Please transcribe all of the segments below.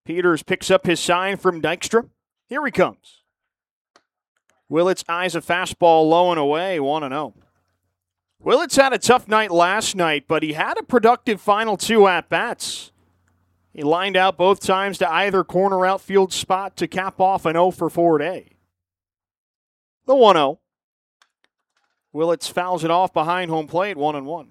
Peters picks up his sign from Dykstra. Here he comes. Willits eyes a fastball low and away, 1-0. Willits had a tough night last night, but he had a productive final 2 at-bats. He lined out both times to either corner outfield spot to cap off an 0-for-4 day. The 1-0. Willits fouls it off behind home plate, 1-1.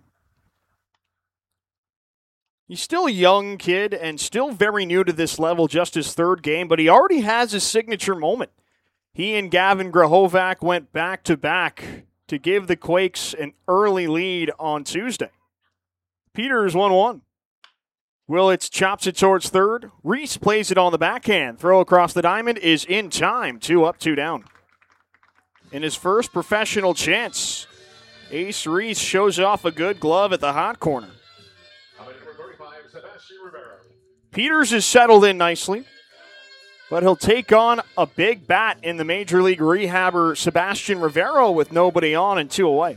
He's still a young kid and still very new to this level, just his 3rd game, but he already has his signature moment. He and Gavin Grahovac went back-to-back to give the Quakes an early lead on Tuesday. Peters 1-1. Willits chops it towards third. Reese plays it on the backhand. Throw across the diamond is in time. 2 up, 2 down. In his first professional chance, Ace Reese shows off a good glove at the hot corner. Peters is settled in nicely, but he'll take on a big bat in the Major League rehabber Sebastian Rivero with nobody on and 2 away.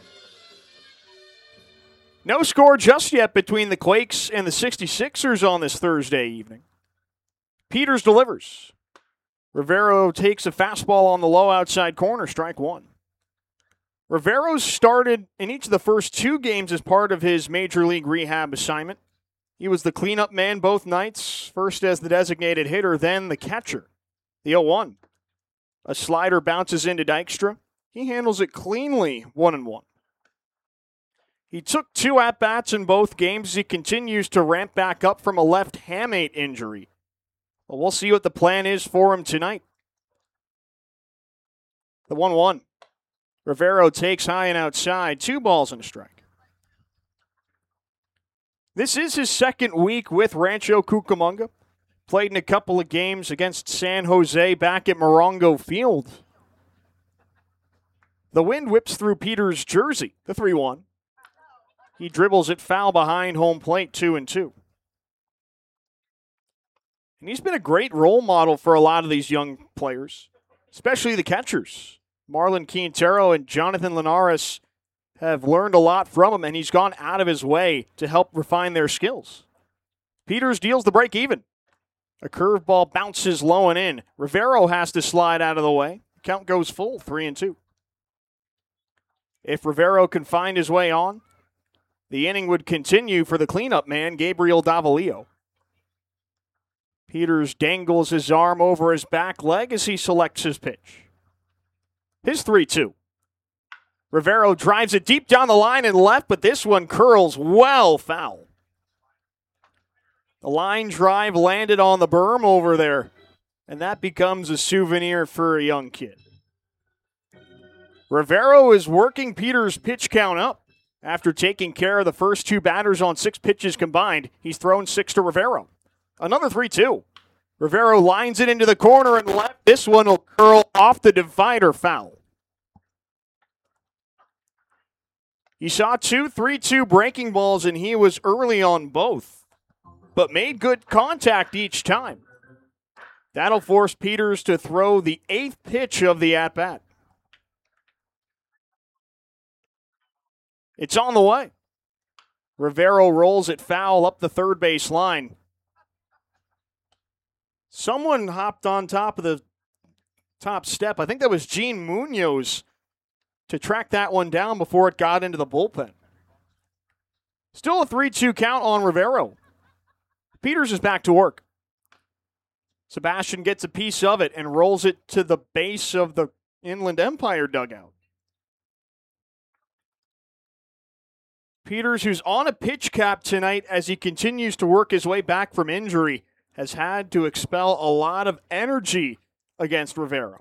No score just yet between the Quakes and the 66ers on this Thursday evening. Peters delivers. Rivero takes a fastball on the low outside corner, strike 1. Rivero started in each of the first 2 games as part of his Major League rehab assignment. He was the cleanup man both nights, first as the designated hitter, then the catcher. The 0-1. A slider bounces into Dykstra. He handles it cleanly, 1-1. He took 2 at-bats in both games as he continues to ramp back up from a left hamate injury. Well, we'll see what the plan is for him tonight. The 1-1. Rivero takes high and outside, 2 balls and a strike. This is his 2nd week with Rancho Cucamonga. Played in a couple of games against San Jose back at Morongo Field. The wind whips through Peters' jersey, the 3-1. He dribbles it foul behind home plate, 2-2. And he's been a great role model for a lot of these young players, especially the catchers. Marlon Quintero and Jonathan Linares have learned a lot from him, and he's gone out of his way to help refine their skills. Peters deals the break even. A curveball bounces low and in. Rivero has to slide out of the way. Count goes full, 3-2. If Rivero can find his way on, the inning would continue for the cleanup man, Gabriel Davalillo. Peters dangles his arm over his back leg as he selects his pitch. His 3-2. Rivero drives it deep down the line and left, but this one curls well foul. The line drive landed on the berm over there, and that becomes a souvenir for a young kid. Rivero is working Peters' pitch count up. After taking care of the first 2 batters on 6 pitches combined, he's thrown 6 to Rivero. Another 3-2. Rivero lines it into the corner and left. This one will curl off the divider, foul. He saw 2 3-2 breaking balls, and he was early on both, but made good contact each time. That'll force Peters to throw the 8th pitch of the at-bat. It's on the way. Rivero rolls it foul up the third base line. Someone hopped on top of the top step. I think that was Gene Munoz to track that one down before it got into the bullpen. Still a 3-2 count on Rivero. Peters is back to work. Sebastian gets a piece of it and rolls it to the base of the Inland Empire dugout. Peters, who's on a pitch cap tonight as he continues to work his way back from injury, has had to expel a lot of energy against Rivero.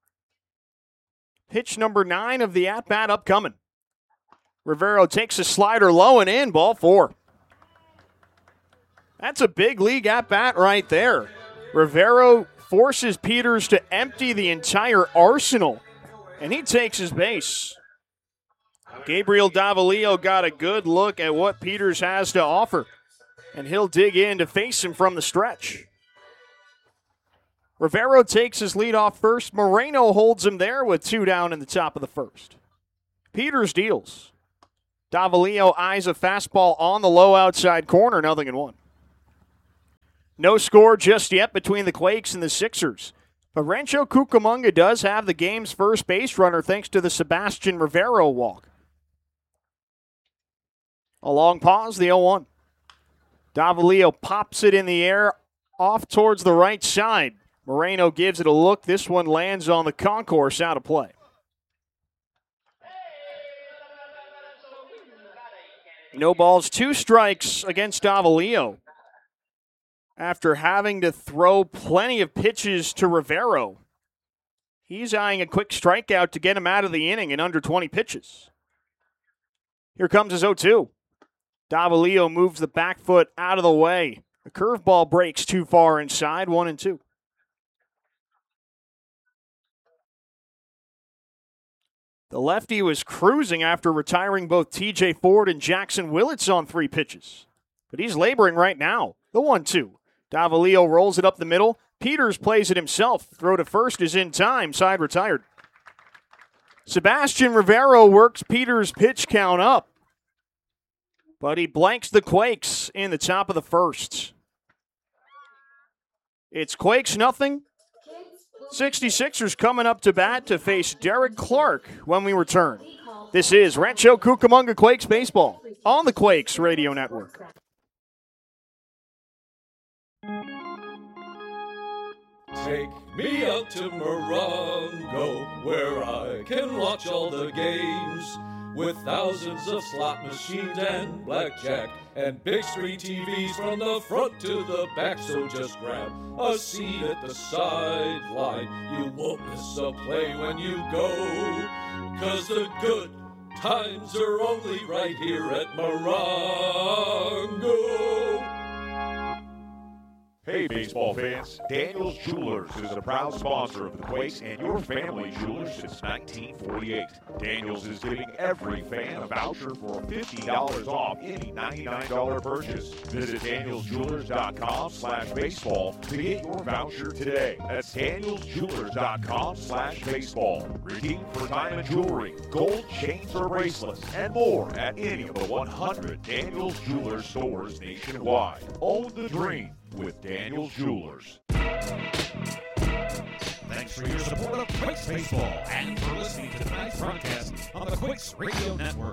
Pitch number 9 of the at-bat upcoming. Rivero takes a slider low and in, ball 4. That's a big league at-bat right there. Rivero forces Peters to empty the entire arsenal, and he takes his base. Gabriel Davalillo got a good look at what Peters has to offer, and he'll dig in to face him from the stretch. Rivero takes his lead off first. Moreno holds him there with 2 down in the top of the first. Peters deals. Davalillo eyes a fastball on the low outside corner, 0-1. No score just yet between the Quakes and the Sixers. But Rancho Cucamonga does have the game's first base runner thanks to the Sebastian Rivero walk. A long pause, the 0-1. Davalillo pops it in the air off towards the right side. Moreno gives it a look. This one lands on the concourse, out of play. No balls, 2 strikes against Davalillo after having to throw plenty of pitches to Rivero. He's eyeing a quick strikeout to get him out of the inning in under 20 pitches. Here comes his 0-2. Davalillo moves the back foot out of the way. The curveball breaks too far inside, 1-2. The lefty was cruising after retiring both T.J. Ford and Jackson Willits on 3 pitches. But he's laboring right now. The 1-2. Davalillo rolls it up the middle. Peters plays it himself. Throw to first is in time. Side retired. Sebastian Rivero works Peters' pitch count up. But he blanks the Quakes in the top of the first. It's Quakes nothing. 66ers coming up to bat to face Derek Clark when we return. This is Rancho Cucamonga Quakes baseball on the Quakes Radio Network. Take me out to Morongo, where I can watch all the games, with thousands of slot machines and blackjack, and big screen TVs from the front to the back. So just grab a seat at the sideline. You won't miss a play when you go, 'cause the good times are only right here at Morongo. Hey, baseball fans, Daniels Jewelers is a proud sponsor of the Quakes and your family jewelers since 1948. Daniels is giving every fan a voucher for $50 off any $99 purchase. Visit danielsjewelers.com/baseball to get your voucher today. That's danielsjewelers.com/baseball. Redeem for diamond jewelry, gold chains or bracelets, and more at any of the 100 Daniels Jewelers stores nationwide. Own the dream with Daniels Jewelers. Thanks for your support of Quakes Baseball and for listening to tonight's broadcast on the Quakes Radio Network.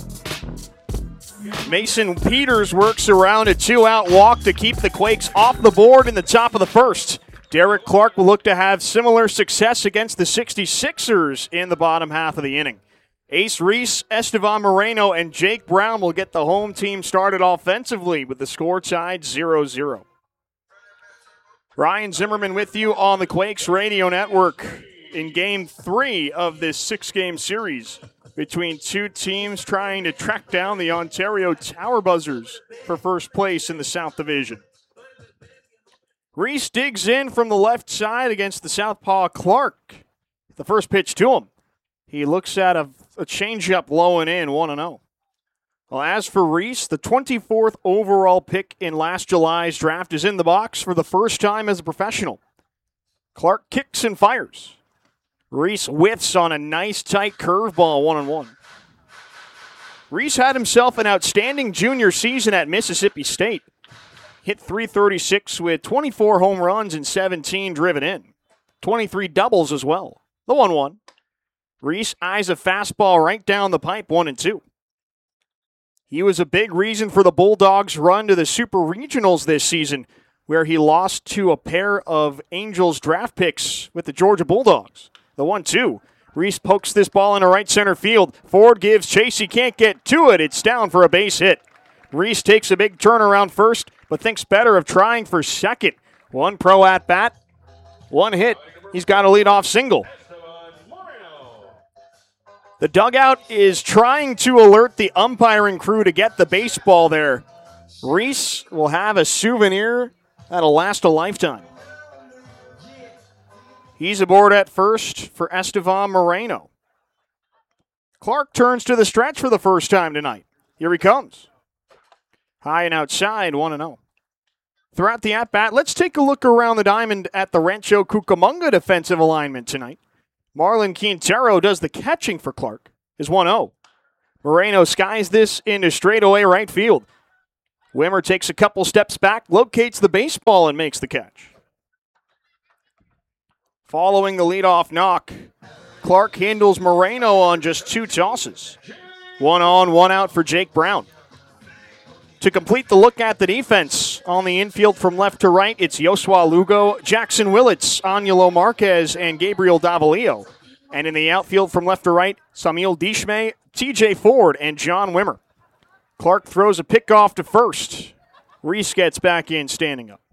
Mason Peters works around a 2-out walk to keep the Quakes off the board in the top of the first. Derek Clark will look to have similar success against the 66ers in the bottom half of the inning. Ace Reese, Estevan Moreno, and Jake Brown will get the home team started offensively with the score tied 0-0. Ryan Zimmerman with you on the Quakes Radio Network in Game 3 of this 6-game series between two teams trying to track down the Ontario Tower Buzzers for first place in the South Division. Reese digs in from the left side against the southpaw Clark. The first pitch to him. He looks at a changeup low and in, 1-0. Well, as for Reese, the 24th overall pick in last July's draft is in the box for the first time as a professional. Clark kicks and fires. Reese whiffs on a nice tight curveball, 1-1. Reese had himself an outstanding junior season at Mississippi State. Hit .336 with 24 home runs and 17 driven in. 23 doubles as well. The 1-1. Reese eyes a fastball right down the pipe, 1-2. He was a big reason for the Bulldogs' run to the Super Regionals this season, where he lost to a pair of Angels draft picks with the Georgia Bulldogs. The 1-2. Reese pokes this ball into right center field. Ford gives chase. He can't get to it. It's down for a base hit. Reese takes a big turn around first, but thinks better of trying for second. One pro at bat, one hit. He's got a leadoff single. The dugout is trying to alert the umpiring crew to get the baseball there. Reese will have a souvenir that'll last a lifetime. He's aboard at first for Estevan Moreno. Clark turns to the stretch for the first time tonight. Here he comes. High and outside, 1-0. Throughout the at-bat, let's take a look around the diamond at the Rancho Cucamonga defensive alignment tonight. Marlon Quintero does the catching for Clark. Is 1-0. Moreno skies this into straightaway right field. Wimmer takes a couple steps back, locates the baseball, and makes the catch. Following the leadoff knock, Clark handles Moreno on just 2 tosses. 1 on, 1 out for Jake Brown. To complete the look at the defense, on the infield from left to right, it's Yosua Lugo, Jackson Willits, Angelo Marquez, and Gabriel Davalillo. And in the outfield from left to right, Samuel Dishme, TJ Ford, and John Wimmer. Clark throws a pick off to first. Reese gets back in standing up.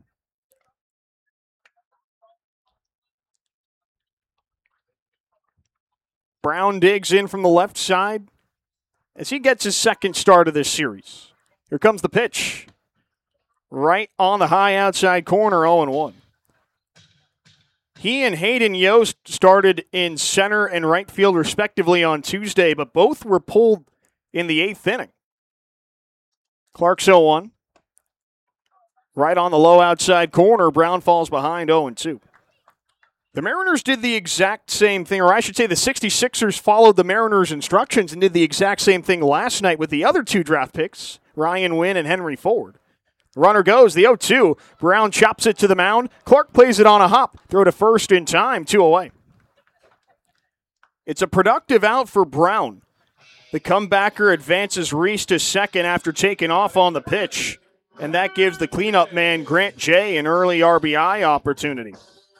Brown digs in from the left side as he gets his second start of this series. Here comes the pitch. Right on the high outside corner, 0-1. He and Hayden Yost started in center and right field respectively on Tuesday, but both were pulled in the 8th inning. Clark's 0-1. Right on the low outside corner, Brown falls behind 0-2. The Mariners did the exact same thing, or I should say the 66ers followed the Mariners' instructions and did the exact same thing last night with the other 2 draft picks, Ryan Wynn and Henry Ford. The runner goes, the 0-2. Brown chops it to the mound. Clark plays it on a hop. Throw to first in time, 2 away. It's a productive out for Brown. The comebacker advances Reese to second after taking off on the pitch, and that gives the cleanup man Grant Jay an early RBI opportunity.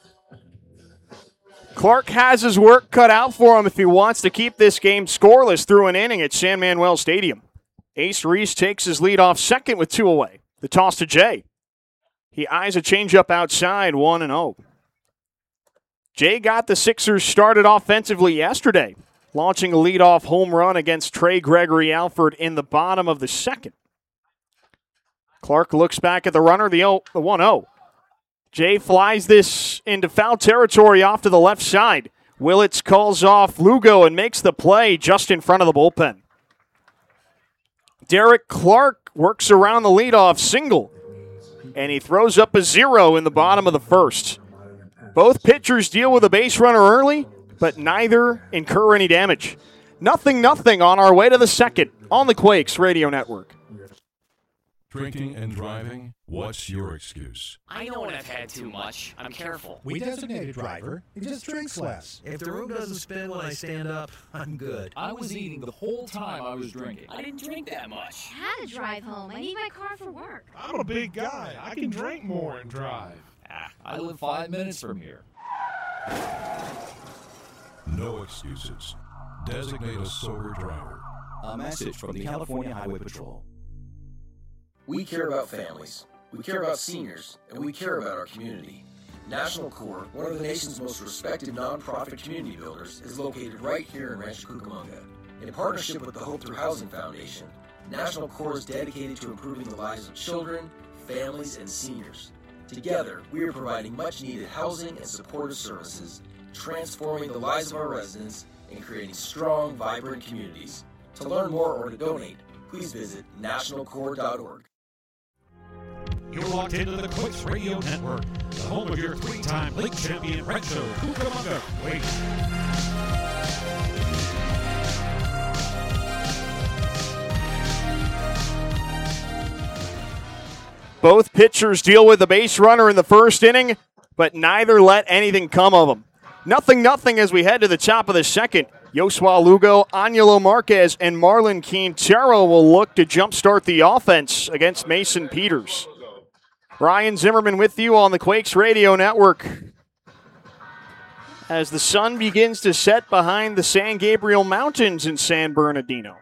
Clark has his work cut out for him if he wants to keep this game scoreless through an inning at San Manuel Stadium. Ace Reese takes his lead off second with 2 away. The toss to Jay. He eyes a changeup outside, 1-0. Jay got the Sixers started offensively yesterday, launching a leadoff home run against Trey Gregory Alford in the bottom of the second. Clark looks back at the runner, the 1-0. Jay flies this into foul territory off to the left side. Willits calls off Lugo and makes the play just in front of the bullpen. Derek Clark works around the leadoff single, and he throws up a 0 in the bottom of the first. Both pitchers deal with a base runner early, but neither incur any damage. 0-0 on our way to the second on the Quakes Radio Network. Drinking and driving? What's your excuse? I know when I've had too much. I'm careful. We designate a driver. He just drinks less. If the room doesn't spin when I stand up, I'm good. I was eating the whole time I was drinking. I didn't drink that much. I had to drive home. I need my car for work. I'm a big guy. I can drink more and drive. I live 5 minutes from here. No excuses. Designate a sober driver. A message from the California Highway Patrol. We care about families, we care about seniors, and we care about our community. National Corps, one of the nation's most respected nonprofit community builders, is located right here in Rancho Cucamonga. In partnership with the Hope Through Housing Foundation, National Corps is dedicated to improving the lives of children, families, and seniors. Together, we are providing much-needed housing and supportive services, transforming the lives of our residents, and creating strong, vibrant communities. To learn more or to donate, please visit nationalcorps.org. You're locked into the Quakes Radio Network, the home of your 3-time league champion Rancho Cucamonga Quakes. Both pitchers deal with the base runner in the first inning, but neither let anything come of them. 0-0 as we head to the top of the second. Yosua Lugo, Angelo Marquez, and Marlon Quintero will look to jumpstart the offense against Mason Peters. Ryan Zimmerman with you on the Quakes Radio Network. As the sun begins to set behind the San Gabriel Mountains in San Bernardino.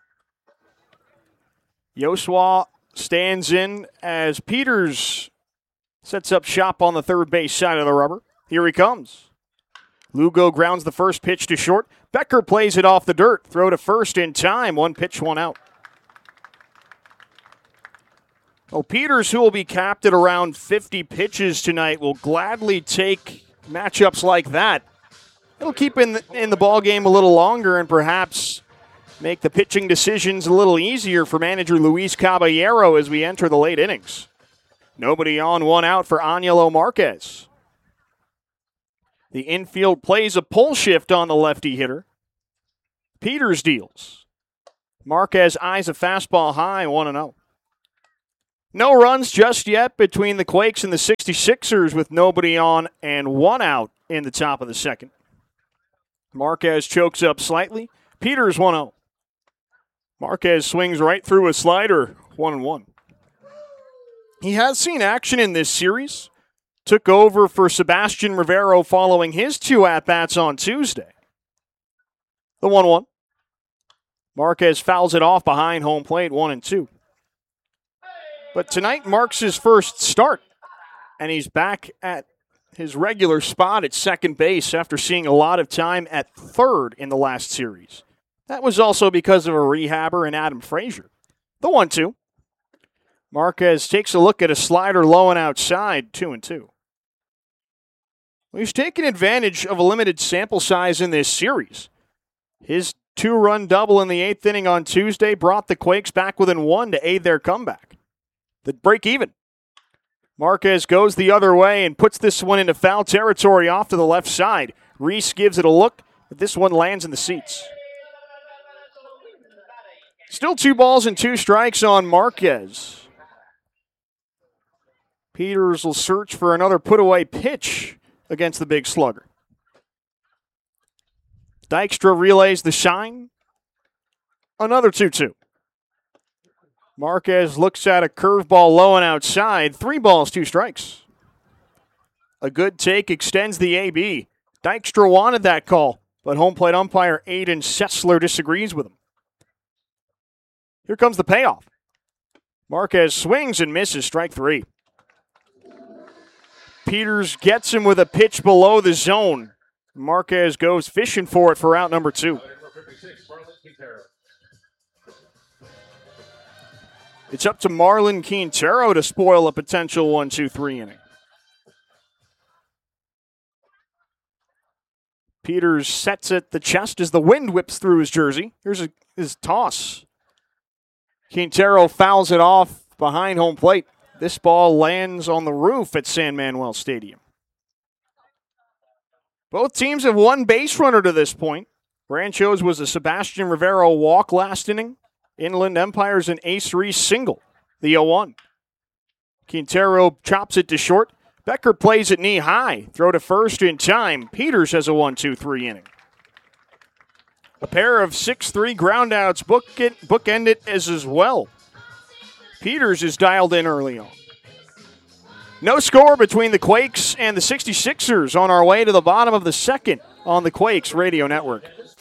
Yosua stands in as Peters sets up shop on the third base side of the rubber. Here he comes. Lugo grounds the first pitch to short. Becker plays it off the dirt. Throw to first in time. 1 pitch, 1 out. Well, Peters, who will be capped at around 50 pitches tonight, will gladly take matchups like that. It'll keep in the ball game a little longer and perhaps make the pitching decisions a little easier for manager Luis Caballero as we enter the late innings. Nobody on, 1 out for Angelo Marquez. The infield plays a pull shift on the lefty hitter. Peters deals. Marquez eyes a fastball high, 1-0. No runs just yet between the Quakes and the 66ers with nobody on and one out in the top of the second. Marquez chokes up slightly. Peters 1-0. Marquez swings right through a slider, 1-1. He has seen action in this series. Took over for Sebastian Rivero following his 2 at-bats on Tuesday. The 1-1. Marquez fouls it off behind home plate, 1-2. But tonight marks his first start, and he's back at his regular spot at second base after seeing a lot of time at third in the last series. That was also because of a rehabber in Adam Frazier. The 1-2. Marquez takes a look at a slider low and outside, 2-2. He's taken advantage of a limited sample size in this series. His 2-run double in the 8th inning on Tuesday brought the Quakes back within 1 to aid their comeback. The break even. Marquez goes the other way and puts this one into foul territory off to the left side. Reese gives it a look, but this one lands in the seats. Still 2 balls and 2 strikes on Marquez. Peters will search for another put-away pitch against the big slugger. Dykstra relays the shine. Another 2-2. Marquez looks at a curveball low and outside. 3 balls, 2 strikes. A good take extends the AB. Dykstra wanted that call, but home plate umpire Aiden Sessler disagrees with him. Here comes the payoff. Marquez swings and misses, strike 3. Peters gets him with a pitch below the zone. Marquez goes fishing for it for out number 2. It's up to Marlon Quintero to spoil a potential 1-2-3 inning. Peters sets at the chest as the wind whips through his jersey. Here's his toss. Quintero fouls it off behind home plate. This ball lands on the roof at San Manuel Stadium. Both teams have one base runner to this point. Rancho's was a Sebastian Rivero walk last inning. Inland Empire's an Ace Reese single, the 0-1. Quintero chops it to short. Becker plays it knee high. Throw to first in time. Peters has a 1-2-3 inning. A pair of 6-3 groundouts bookend it as well. Peters is dialed in early on. No score between the Quakes and the 66ers on our way to the bottom of the second on the Quakes Radio Network.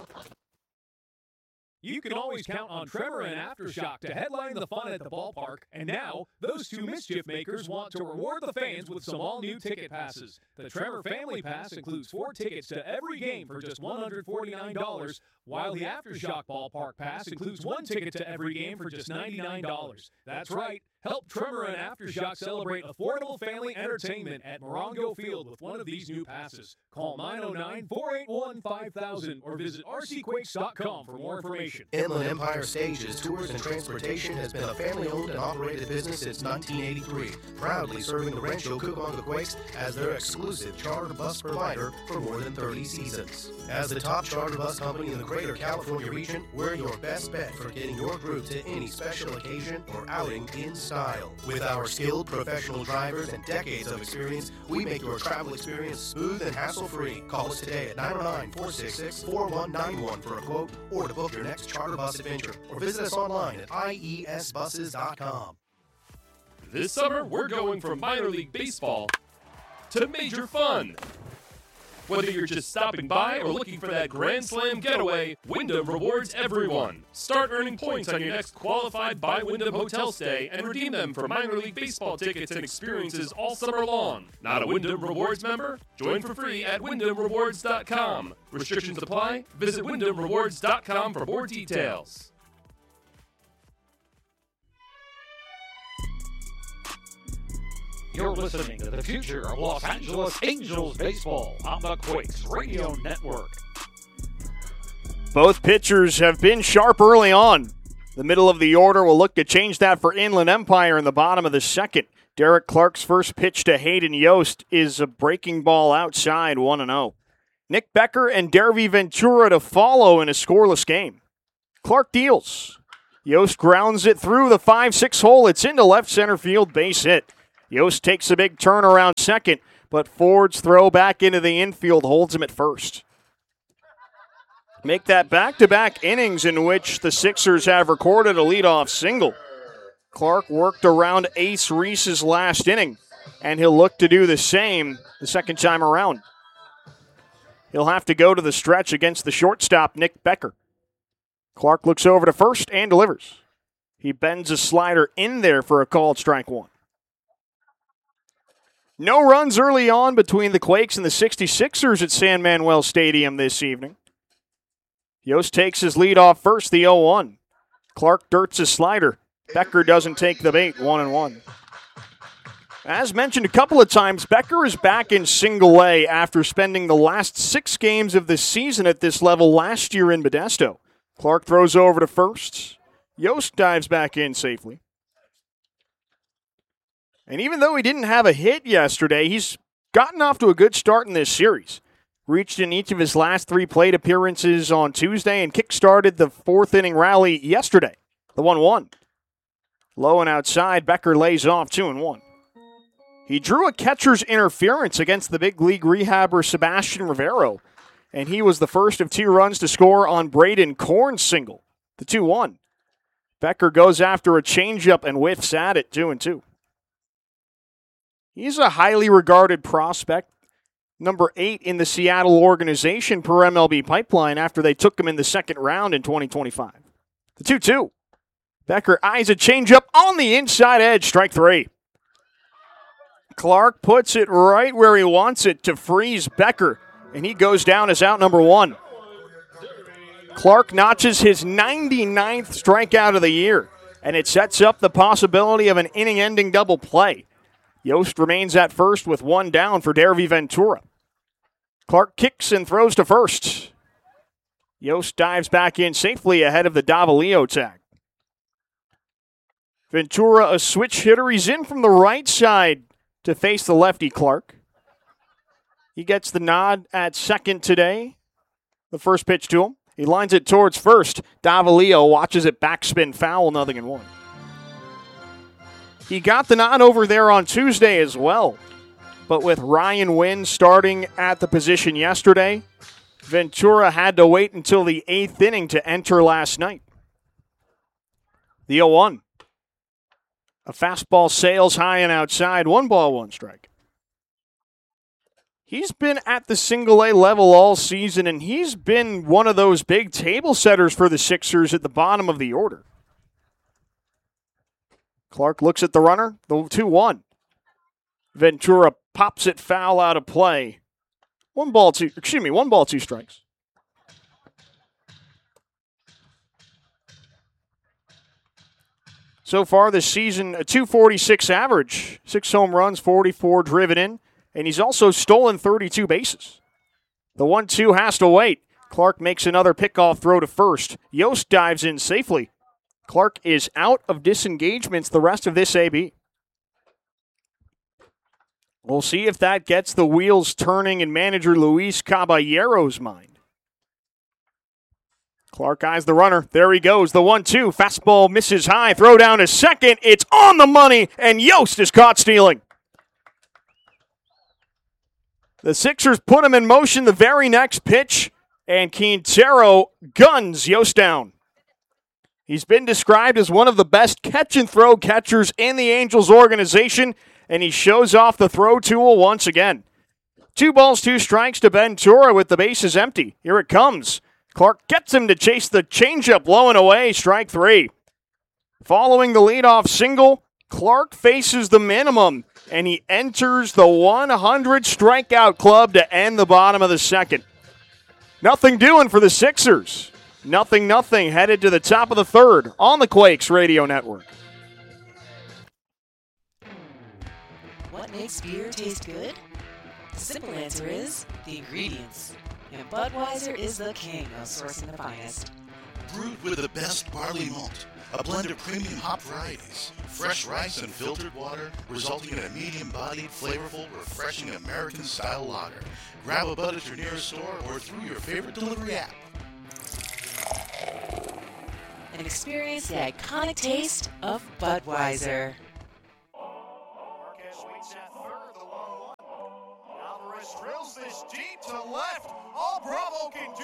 You can always count on Tremor and Aftershock to headline the fun at the ballpark. And now, those 2 mischief makers want to reward the fans with some all-new ticket passes. The Tremor Family Pass includes 4 tickets to every game for just $149, while the Aftershock Ballpark Pass includes 1 ticket to every game for just $99. That's right. Help Tremor and Aftershock celebrate affordable family entertainment at Morongo Field with one of these new passes. Call 909-481-5000 or visit rcquakes.com for more information. Inland Empire Stages, Tours, and Transportation has been a family-owned and operated business since 1983, proudly serving the Rancho Cucamonga Quakes as their exclusive charter bus provider for more than 30 seasons. As the top charter bus company in the Greater California region, we're your best bet for getting your group to any special occasion or outing in style. With our skilled professional drivers and decades of experience, we make your travel experience smooth and hassle-free. Call us today at 909-466-4191 for a quote or to book your next charter bus adventure, or visit us online at iesbuses.com. This summer, we're going from minor league baseball to major fun. Whether you're just stopping by or looking for that Grand Slam getaway, Wyndham rewards everyone. Start earning points on your next qualified by Wyndham hotel stay and redeem them for minor league baseball tickets and experiences all summer long. Not a Wyndham Rewards member? Join for free at WyndhamRewards.com. Restrictions apply. Visit WyndhamRewards.com for more details. You're listening to the future of Los Angeles Angels baseball on the Quakes Radio Network. Both pitchers have been sharp early on. The middle of the order will look to change that for Inland Empire in the bottom of the second. Derek Clark's first pitch to Hayden Yost is a breaking ball outside, 1-0. Nick Becker and Dervy Ventura to follow in a scoreless game. Clark deals. Yost grounds it through the 5-6 hole. It's into left center field, base hit. Yost takes a big turn around second, but Ford's throw back into the infield holds him at first. Make that back-to-back innings in which the Sixers have recorded a leadoff single. Clark worked around Ace Reese's last inning, and he'll look to do the same the second time around. He'll have to go to the stretch against the shortstop, Nick Becker. Clark looks over to first and delivers. He bends a slider in there for a called strike one. No runs early on between the Quakes and the 66ers at San Manuel Stadium this evening. Yost takes his lead off first, the 0-1. Clark dirts his slider. Becker doesn't take the bait, 1-1. As mentioned a couple of times, Becker is back in single A after spending the last 6 games of the season at this level last year in Modesto. Clark throws over to first. Yost dives back in safely. And even though he didn't have a hit yesterday, he's gotten off to a good start in this series. Reached in each of his last 3 plate appearances on Tuesday and kick-started the 4th-inning rally yesterday, the 1-1. Low and outside, Becker lays off 2-1. He drew a catcher's interference against the big league rehabber Sebastian Rivero, and he was the first of 2 runs to score on Braden Korn's single, the 2-1. Becker goes after a changeup and whiffs at it, 2-2. He's a highly regarded prospect, number 8 in the Seattle organization per MLB Pipeline after they took him in the second round in 2025. The 2-2. Becker eyes a changeup on the inside edge, strike 3. Clark puts it right where he wants it to freeze Becker, and he goes down as out number 1. Clark notches his 99th strikeout of the year, and it sets up the possibility of an inning-ending double play. Yost remains at first with 1 down for Derby Ventura. Clark kicks and throws to first. Yost dives back in safely ahead of the Davalillo tag. Ventura, a switch hitter. He's in from the right side to face the lefty Clark. He gets the nod at second today. The first pitch to him. He lines it towards first. Davalillo watches it backspin foul, 0-1. He got the nod over there on Tuesday as well. But with Ryan Wynn starting at the position yesterday, Ventura had to wait until the 8th inning to enter last night. The 0-1. A fastball sails high and outside. 1 ball, 1 strike. He's been at the single-A level all season, and he's been one of those big table setters for the Sixers at the bottom of the order. Clark looks at the runner, the 2-1. Ventura pops it foul out of play. 1 ball, 2 strikes. So far this season, a .246 average, 6 home runs, 44 driven in, and he's also stolen 32 bases. The 1-2 has to wait. Clark makes another pickoff throw to first. Yost dives in safely. Clark is out of disengagements the rest of this AB. We'll see if that gets the wheels turning in manager Luis Caballero's mind. Clark eyes the runner. There he goes. The 1-2. Fastball misses high. Throw down to second. It's on the money, and Yost is caught stealing. The Sixers put him in motion the very next pitch, and Quintero guns Yost down. He's been described as one of the best catch-and-throw catchers in the Angels organization, and he shows off the throw tool once again. 2 balls, 2 strikes to Ventura with the bases empty. Here it comes. Clark gets him to chase the changeup low and away, strike 3. Following the leadoff single, Clark faces the minimum, and he enters the 100 strikeout club to end the bottom of the second. Nothing doing for the Sixers. 0-0 headed to the top of the third on the Quakes Radio Network. What makes beer taste good? The simple answer is the ingredients. And Budweiser is the king of sourcing the finest. Brewed with the best barley malt, a blend of premium hop varieties, fresh rice and filtered water, resulting in a medium-bodied, flavorful, refreshing American-style lager. Grab a Bud at your nearest store or through your favorite delivery app. and experience the iconic taste of Budweiser. Marquez waits at third, the long one. Alvarez drills this deep to left.